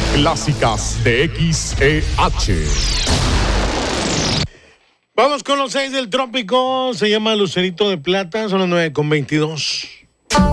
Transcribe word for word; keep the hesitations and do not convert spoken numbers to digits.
clásicas de X E H. Vamos con los seis del trópico. Se llama Lucerito de Plata. Son las nueve con veintidós.